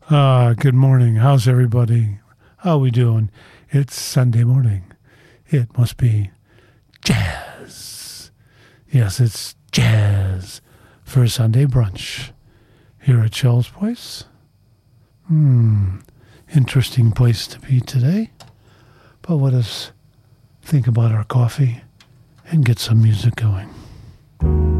Good morning. How's everybody? How we doing? It's Sunday morning. It must be jazz. Yes, it's jazz for a Sunday brunch here at Shell's Place. Interesting place to be today. But let us think about our coffee and get some music going.